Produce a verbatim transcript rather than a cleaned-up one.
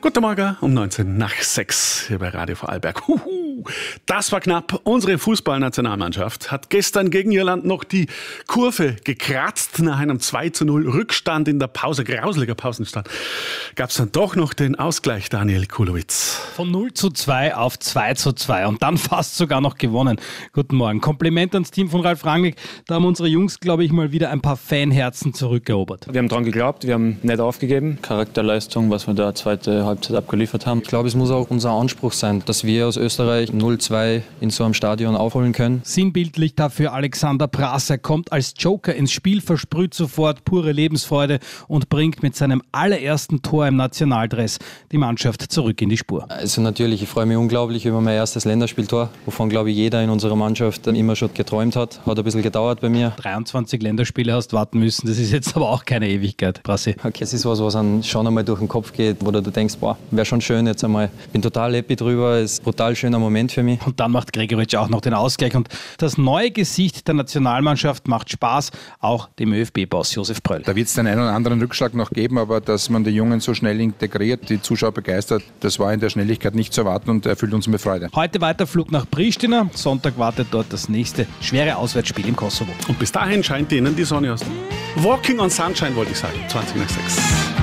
Guten Morgen um neunzehn nach sechs hier bei Radio Vorarlberg. Huhu, das war knapp. Unsere Fußballnationalmannschaft hat gestern gegen Irland noch die Kurve gekratzt. Nach einem zwei zu null Rückstand in der Pause, grauseliger Pausenstand, gab es dann doch noch den Ausgleich, Daniel Kulowitz. Von null zu zwei auf zwei zu zwei und dann fast sogar noch gewonnen. Guten Morgen. Kompliment ans Team von Ralf Rangnick. Da haben unsere Jungs, glaube ich, mal wieder ein paar Fanherzen zurückerobert. Wir haben dran geglaubt, wir haben nicht aufgegeben. Charakterleistung, was wir da zweite Halbzeit abgeliefert haben. Ich glaube, es muss auch unser Anspruch sein, dass wir aus Österreich null zwei in so einem Stadion aufholen können. Sinnbildlich dafür Alexander Prass. Er kommt als Joker ins Spiel, versprüht sofort pure Lebensfreude und bringt mit seinem allerersten Tor im Nationaldress die Mannschaft zurück in die Spur. Also natürlich, ich freue mich unglaublich über mein erstes Länderspieltor, wovon, glaube ich, jeder in unserer Mannschaft dann immer schon geträumt hat. Hat ein bisschen gedauert bei mir. dreiundzwanzig Länderspiele hast warten müssen, das ist jetzt aber auch keine Ewigkeit, Prassi. Okay, es ist was, was einem schon einmal durch den Kopf geht, wo du denkst, boah, wäre schon schön jetzt einmal. Bin total happy drüber, ist ein brutal schöner Moment für mich. Und dann macht Gregoritsch auch noch den Ausgleich und das neue Gesicht der Nationalmannschaft macht Spaß, auch dem ÖFB-Boss Josef Pröll. Da wird es den einen oder anderen Rückschlag noch geben, aber dass man die Jungen so schnell integriert, die Zuschauer begeistert, das war in der Schnelligkeit nicht zu erwarten und erfüllt uns mit Freude. Heute Weiterflug nach Pristina, Sonntag wartet dort das nächste schwere Auswärtsspiel im Kosovo. Und bis dahin scheint Ihnen die Sonne aus. Walking on Sunshine wollte ich sagen, zwanzig nach sechs.